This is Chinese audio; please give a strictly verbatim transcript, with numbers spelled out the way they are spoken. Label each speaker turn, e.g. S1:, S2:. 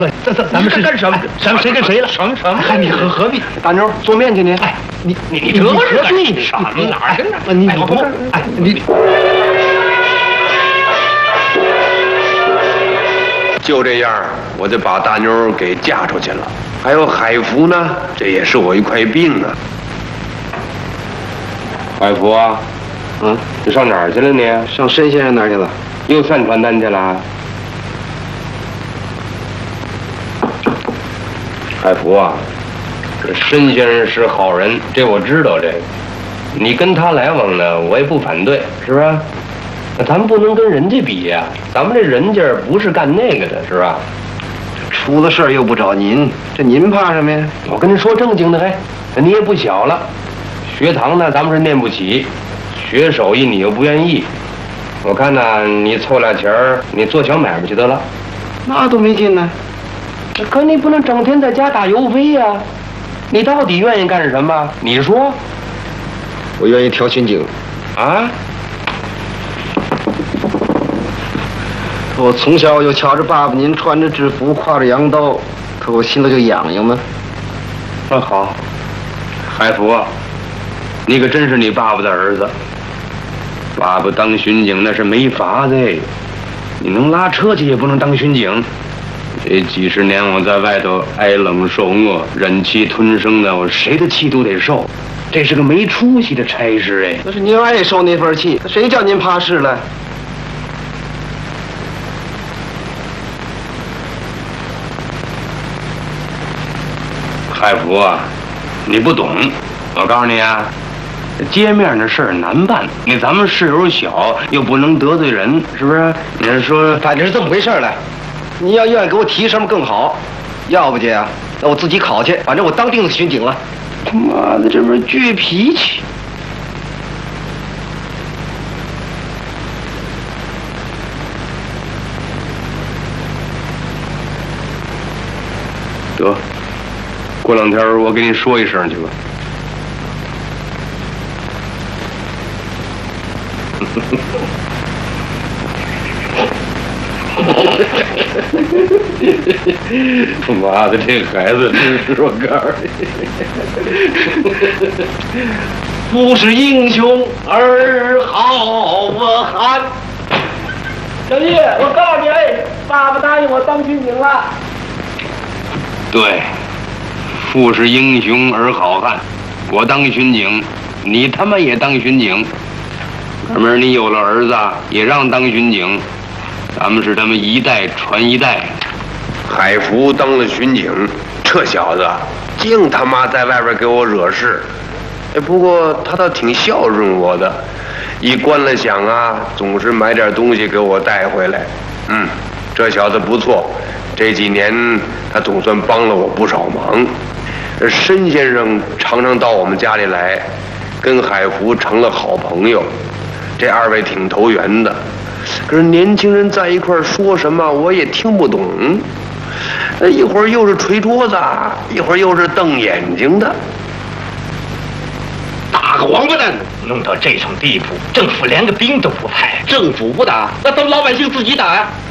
S1: 咱咱咱们是干什么？咱们谁跟谁了？什么什么？哎，你何何必？
S2: 大妞做面去呢？
S1: 哎，你你你这是干什么？哪儿跟哪儿？你你不哎你。
S3: 就这样，我就把大妞给嫁出去了。还有海福呢，这也是我一块病啊。海福啊，
S2: 嗯，
S3: 你上哪儿去了你？
S2: 上申先生那儿去了，
S3: 又散传单去了。海福啊，这申先生是好人，这我知道。这个，你跟他来往呢，我也不反对，是不是？那咱们不能跟人家比呀、啊，咱们这人家不是干那个的，是吧？
S2: 出了事儿又不找您，这您怕什么呀？
S3: 我跟你说正经的，嘿，你也不小了，学堂呢咱们是念不起，学手艺你又不愿意，我看呢你凑俩钱儿，你做小买卖去得了。
S2: 那都没劲呢。
S3: 可你不能整天在家打油飞呀、啊，你到底愿意干什么？你说。
S2: 我愿意调巡警。
S3: 啊？
S2: 我从小就瞧着爸爸您穿着制服，挎着洋刀，可我心里就痒痒嘛。
S3: 那好，海福啊，你可真是你爸爸的儿子。爸爸当巡警那是没法子，你能拉车去也不能当巡警。这几十年我在外头挨冷受饿，忍气吞声的，我谁的气都得受。这是个没出息的差事哎。
S2: 那是您爱受那份气，谁叫您怕事了？
S3: 海福啊，你不懂，我告诉你啊，街面的事儿难办。那咱们事由小，又不能得罪人，是不是？你是说，
S2: 反正是这么回事了。你要愿意给我提什么更好，要不姐啊，那我自己考去，反正我当定了巡警了。
S3: 他妈的，这不是倔脾气！得。过两天我给你说一声去吧。他妈的，这孩子真是我告诉你，
S1: 不是英雄而好汉。小丽，我告诉你，哎，爸爸答应我当巡警了。
S3: 对。富是英雄而好汉，我当巡警，你他妈也当巡警。哥们儿，你有了儿子也让当巡警，咱们是他妈一代传一代。海福当了巡警，这小子净他妈在外边给我惹事。哎，不过他倒挺孝顺我的，一关了饷啊，总是买点东西给我带回来。嗯，这小子不错，这几年他总算帮了我不少忙。申先生常常到我们家里来，跟海福成了好朋友，这二位挺投缘的。可是年轻人在一块儿说什么我也听不懂，一会儿又是捶桌子，一会儿又是瞪眼睛的。
S1: 打个王八蛋，弄到这种地步，政府连个兵都不派，政府不打，那都老百姓自己打呀、啊。